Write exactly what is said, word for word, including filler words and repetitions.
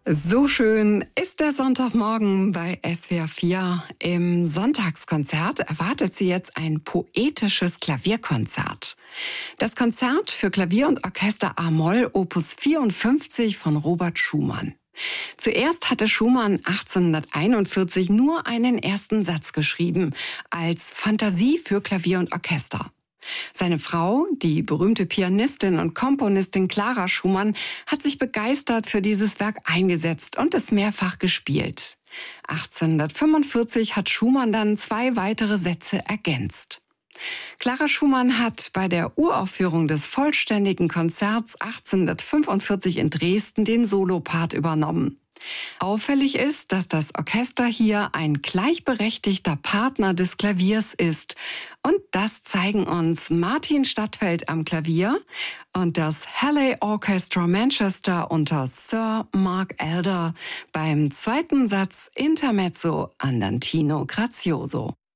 So schön ist der Sonntagmorgen bei S W R vier. Im Sonntagskonzert erwartet Sie jetzt ein poetisches Klavierkonzert. Das Konzert für Klavier und Orchester A-Moll Opus vierundfünfzig von Robert Schumann. Zuerst hatte Schumann achtzehnhunderteinundvierzig nur einen ersten Satz geschrieben, als Fantasie für Klavier und Orchester. Seine Frau, die berühmte Pianistin und Komponistin Clara Schumann, hat sich begeistert für dieses Werk eingesetzt und es mehrfach gespielt. achtzehnhundertfünfundvierzig hat Schumann dann zwei weitere Sätze ergänzt. Clara Schumann hat bei der Uraufführung des vollständigen Konzerts achtzehnhundertfünfundvierzig in Dresden den Solopart übernommen. Auffällig ist, dass das Orchester hier ein gleichberechtigter Partner des Klaviers ist. Und das zeigen uns Martin Stadtfeld am Klavier und das Halley Orchestra Manchester unter Sir Mark Elder beim zweiten Satz Intermezzo Andantino Grazioso.